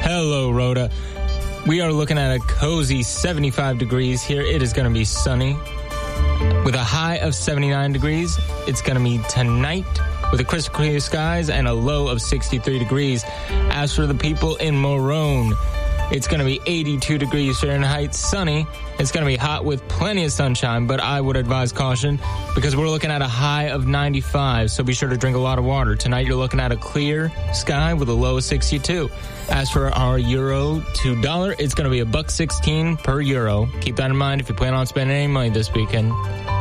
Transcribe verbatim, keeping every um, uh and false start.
Hello, Rhoda. We are looking at a cozy seventy-five degrees here. It is going to be sunny with a high of seventy-nine degrees. It's going to be tonight with a crystal clear skies and a low of sixty-three degrees. As for the people in Morone, it's going to be eighty-two degrees Fahrenheit, sunny. It's going to be hot with plenty of sunshine, but I would advise caution because we're looking at a high of ninety-five, so be sure to drink a lot of water. Tonight, you're looking at a clear sky with a low of sixty-two. As for our euro to dollar, it's going to be a buck sixteen per euro. Keep that in mind if you plan on spending any money this weekend.